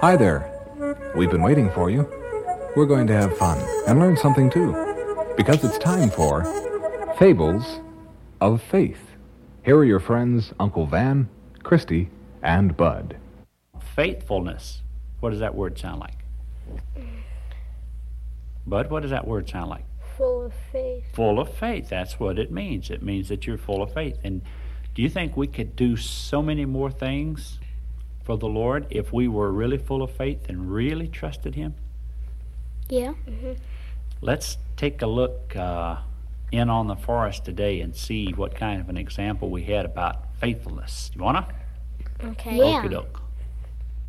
Hi there. We've been waiting for you. We're going to have fun and learn something too, because it's time for Fables of Faith. Here are your friends, Uncle Van, Christy, and Bud. Faithfulness. What does that word sound like? Bud, what does that word sound like? Full of faith. Full of faith. That's what it means. It means that you're full of faith. And do you think we could do so many more things for the Lord if we were really full of faith and really trusted Him? Yeah. Let's take a look in on the forest today and see what kind of an example we had about faithfulness. You wanna? Okay. Okie doke.